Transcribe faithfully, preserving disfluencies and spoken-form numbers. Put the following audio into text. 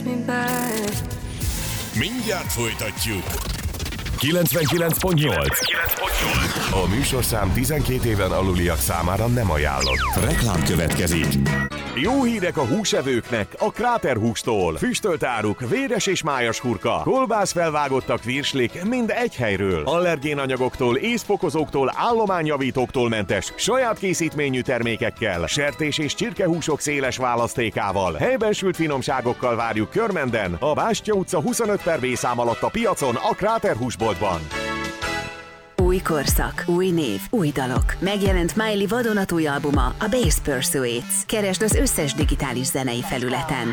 Mindjárt folytatjuk. kilencvenkilenc pont nyolc. A műsorszám tizenkét éven aluliak számára nem ajánlott. Reklám következik. Jó hírek a húsevőknek a Kráter hústól. Füstölt áruk, véres és májas hurka, kolbász felvágottak virslik mind egy helyről. Allergén anyagoktól, észfokozóktól, állományjavítóktól mentes, saját készítményű termékekkel, sertés és csirkehúsok széles választékával, helyben sült finomságokkal várjuk Körmenden, a Bástya utca huszonöt per B szám alatt a piacon, a Kráter húsboltban. Új korszak, új név, új dalok. Megjelent Miley vadonatúj albuma, a Bass Pursuits. Keresd az összes digitális zenei felületen.